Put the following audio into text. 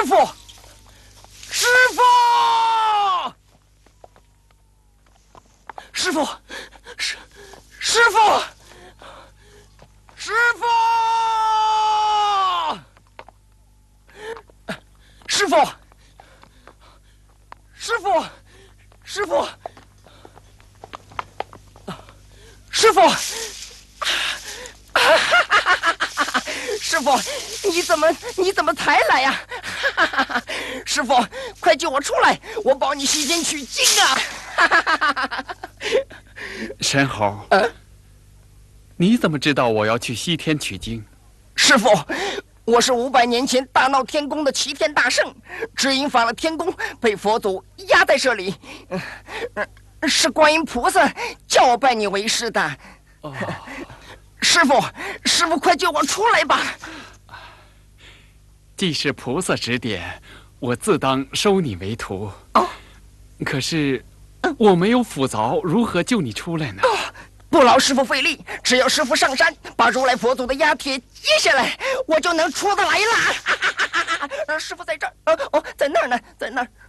傅，师傅，师傅，师傅，师傅，师傅，师傅，师傅，师傅，师傅，你怎么才来呀？师傅，快救我出来！我帮你西天取经啊！ 申猴，你怎么知道我要去西天取经？ 师傅，我是500年前大闹天宫的齐天大圣，只因犯了天宫，被佛祖压在这里。是观音菩萨叫我拜你为师的。哦，师傅，快救我出来吧！ 既是菩萨指点，我自当收你为徒。哦，可是我没有斧凿，如何救你出来呢？ 不劳师傅费力，只要师傅上山把如来佛祖的压帖接下来，我就能出得来了。师傅在这儿，在那儿呢，在那儿。